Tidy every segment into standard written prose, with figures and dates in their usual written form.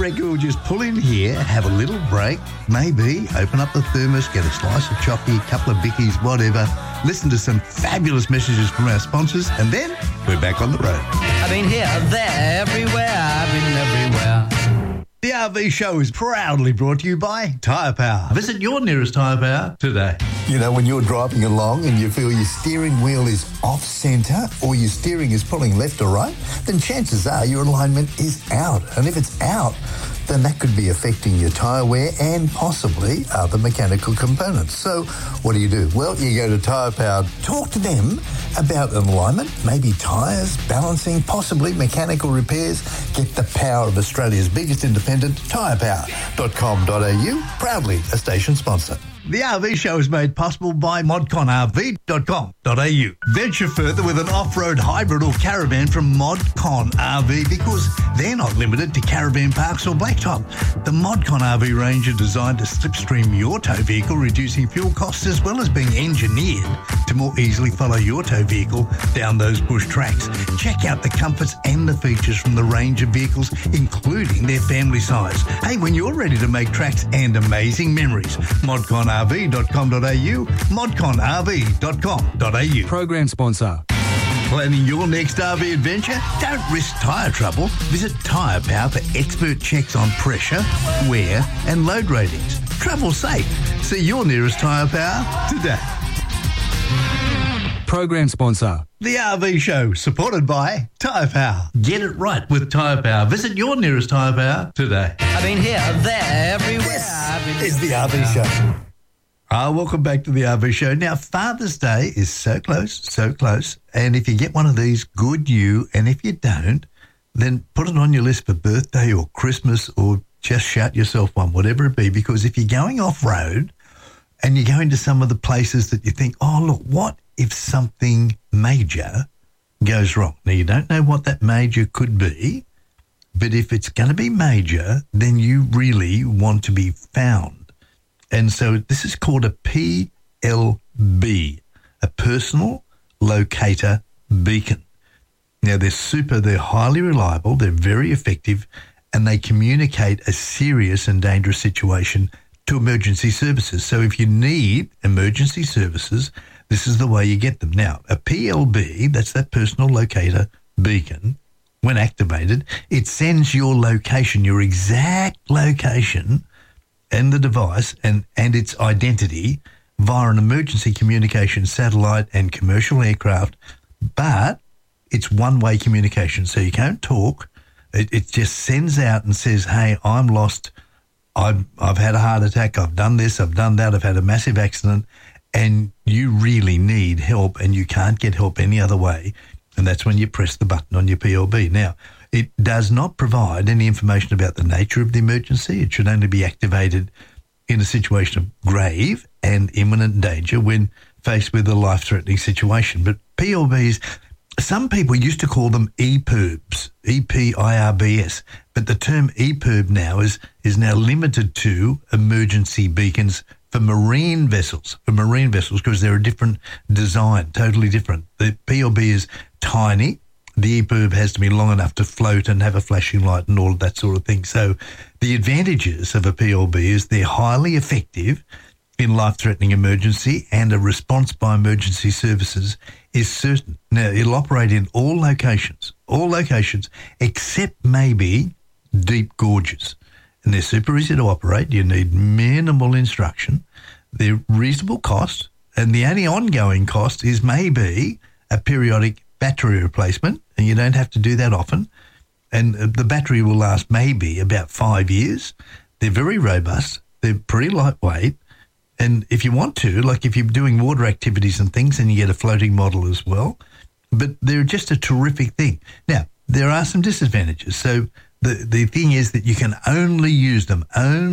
reckon we'll just pull in here, have a little break, maybe open up the thermos, get a slice of chocolate, a couple of bickies, whatever, listen to some fabulous messages from our sponsors, and then we're back on the road. I've been here, there, everywhere, I've been everywhere. The RV Show is proudly brought to you by Tyre Power. Visit your nearest Tyre Power today. You know, when you're driving along and you feel your steering wheel is off centre or your steering is pulling left or right, then chances are your alignment is out. And if it's out, then that could be affecting your tyre wear and possibly other mechanical components. So what do? Well, you go to Tyre Power, talk to them about an alignment, maybe tyres, balancing, possibly mechanical repairs. Get the power of Australia's biggest independent, tyrepower.com.au, proudly a station sponsor. The RV Show is made possible by modconrv.com.au. Venture further with an off-road hybrid or caravan from ModCon RV because they're not limited to caravan parks or blacktop. The ModCon RV range are designed to slipstream your tow vehicle, reducing fuel costs as well as being engineered to more easily follow your tow vehicle down those bush tracks. Check out the comforts and the features from the range of vehicles, including their family size. Hey, when you're ready to make tracks and amazing memories, modconrv.com.au, modconrv.com.au. Program sponsor. Planning your next RV adventure? Don't risk tyre trouble. Visit Tyre Power for expert checks on pressure, wear and load ratings. Travel safe. See your nearest Tyre Power today. Program sponsor. The RV Show, supported by Tyre Power. Get it right with Tyre Power. Visit your nearest Tyre Power today. I've been here, there, everywhere, I've been It's the RV Show. Welcome back to the RV Show. Now, Father's Day is so close. And if you get one of these, good you. And if you don't, then put it on your list for birthday or Christmas or just shout yourself one, whatever it be. Because if you're going off-road and you're going to some of the places that you think, oh, look, what if something major goes wrong? Now, you don't know what that major could be, but if it's going to be major, then you really want to be found. And so this is called a PLB, a personal locator beacon. Now, they're highly reliable, they're very effective, and they communicate a serious and dangerous situation to emergency services. So if you need emergency services, this is the way you get them. Now, a PLB, that's that personal locator beacon, when activated, it sends your location, your exact location, and the device and its identity via an emergency communication satellite and commercial aircraft, but it's one-way communication, so you can't talk. It just sends out and says, hey, I'm lost, I've had a heart attack, I've done this, I've done that, I've had a massive accident, and you really need help and you can't get help any other way, and that's when you press the button on your PLB. Now, it does not provide any information about the nature of the emergency. It should only be activated in a situation of grave and imminent danger when faced with a life-threatening situation. But PLBs, some people used to call them EPIRBs, EPIRBS, but the term EPIRB now is now limited to emergency beacons for marine vessels, because they're a different design, totally different. The PLB is tiny. The EPIRB has to be long enough to float and have a flashing light and all of that sort of thing. So the advantages of a PLB is they're highly effective in life-threatening emergency, and a response by emergency services is certain. Now, it'll operate in all locations except maybe deep gorges. And they're super easy to operate. You need minimal instruction. They're reasonable cost, and the only ongoing cost is maybe a periodic battery replacement, and you don't have to do that often. And the battery will last maybe about 5 years. They're very robust. They're pretty lightweight. And if you want to, like if you're doing water activities and things, then you get a floating model as well. But they're just a terrific thing. Now, there are some disadvantages. So the thing is that you can only use them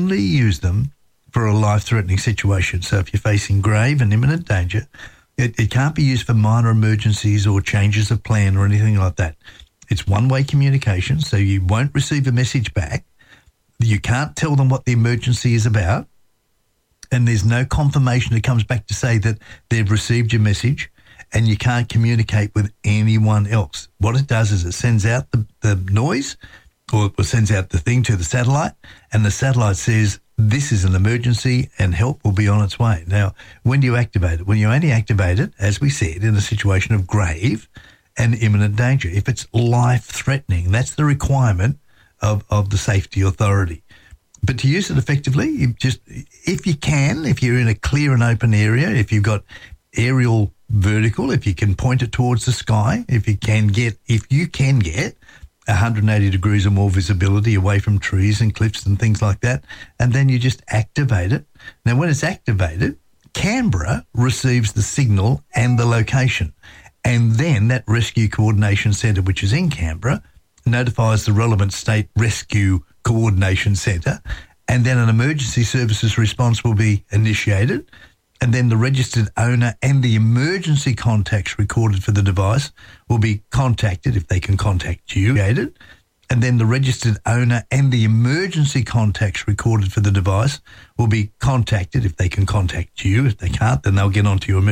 for a life-threatening situation. So if you're facing grave and imminent danger, it can't be used for minor emergencies or changes of plan or anything like that. It's one-way communication, so you won't receive a message back. You can't tell them what the emergency is about, and there's no confirmation that comes back to say that they've received your message, and you can't communicate with anyone else. What it does is it sends out the noise, or sends out the thing to the satellite, and the satellite says, this is an emergency and help will be on its way. Now, when do you activate it? When you only activate it, as we said, in a situation of grave and imminent danger. If it's life-threatening, that's the requirement of the safety authority. But to use it effectively, if you can, if you're in a clear and open area, if you've got aerial vertical, if you can point it towards the sky, if you can get 180 degrees or more visibility away from trees and cliffs and things like that, and then you just activate it. Now, when it's activated, Canberra receives the signal and the location, and then that Rescue Coordination Centre, which is in Canberra, notifies the relevant state Rescue Coordination Centre, and then an emergency services response will be initiated, and then the registered owner and the emergency contacts recorded for the device will be contacted if they can contact you. And then the registered owner and the emergency contacts recorded for the device will be contacted if they can contact you. If they can't, then they'll get onto your emergency